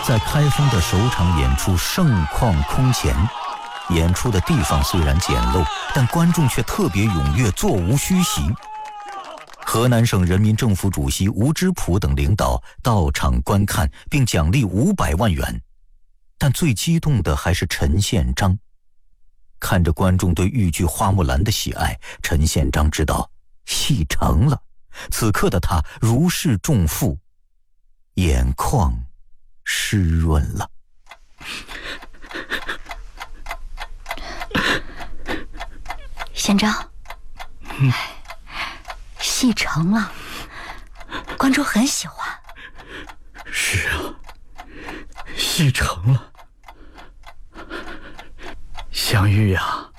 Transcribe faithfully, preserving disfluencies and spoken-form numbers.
在开封的首场演出盛况空前，演出的地方虽然简陋，但观众却特别踊跃，座无虚席。河南省人民政府主席吴芝圃等领导到场观看，并奖励五百万元。但最激动的还是陈宪章。看着观众对豫剧《花木兰》的喜爱，陈宪章知道戏成了。此刻的他如释重负，眼眶湿润了。 宪章， 嗯， 戏成了，观众很喜欢。 是啊，戏成了。湘玉呀，